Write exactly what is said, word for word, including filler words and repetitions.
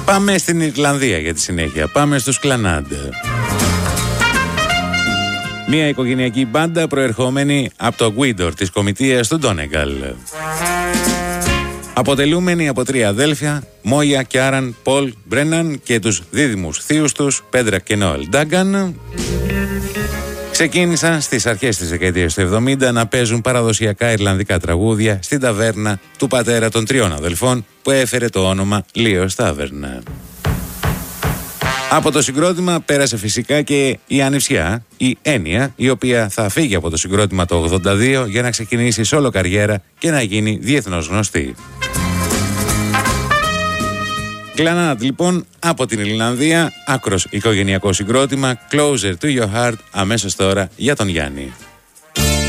Πάμε στην Ιρλανδία για τη συνέχεια. Πάμε στους Κλανάντ. Μια οικογενειακή μπάντα προερχόμενη από το Γουίντορ της κομιτείας του Ντόνεγκαλ. Αποτελούμενοι από τρία αδέλφια, Μόγια, Κιάραν, Πολ, Μπρέναν και τους δίδυμους θείους τους, Πέντρα και Νόελ Ντάγκαν, ξεκίνησαν στις αρχές της δεκαετίας του εβδομήντα να παίζουν παραδοσιακά ιρλανδικά τραγούδια στην ταβέρνα του πατέρα των τριών αδελφών που έφερε το όνομα Λίος Τάβερνα. Από το συγκρότημα πέρασε φυσικά και η ανιψιά, η Έννοια, η οποία θα φύγει από το συγκρότημα το ογδόντα δύο για να ξεκινήσει σόλο καριέρα και να γίνει διεθνώς γνωστή. Κλανάντ λοιπόν από την Ιρλανδία, άκρος οικογενειακό συγκρότημα, Closer to your heart, αμέσως τώρα για τον Γιάννη.